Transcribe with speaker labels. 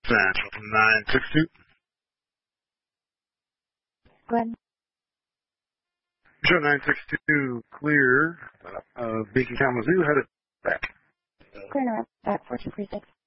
Speaker 1: Central 962.
Speaker 2: Go ahead.
Speaker 1: Show 962, clear. Beacon Kalamazoo, headed back.
Speaker 2: Clear north at 4236.